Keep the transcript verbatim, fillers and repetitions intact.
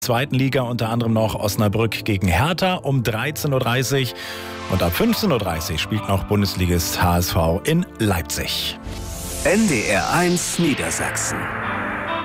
Zweiten Liga unter anderem noch Osnabrück gegen Hertha um dreizehn Uhr dreißig und ab fünfzehn Uhr dreißig spielt noch Bundesligist H S V in Leipzig. N D R eins Niedersachsen.